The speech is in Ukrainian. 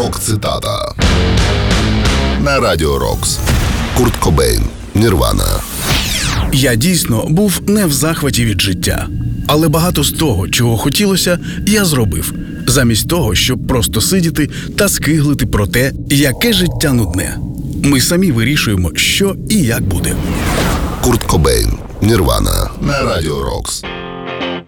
Рок-цитата. На Радіо Рокс. Курт Кобейн. Нірвана. Я дійсно був не в захваті від життя. Але багато з того, чого хотілося, я зробив. Замість того, щоб просто сидіти та скиглити про те, яке життя нудне. Ми самі вирішуємо, що і як буде. Курт Кобейн. Нірвана. На Радіо Рокс.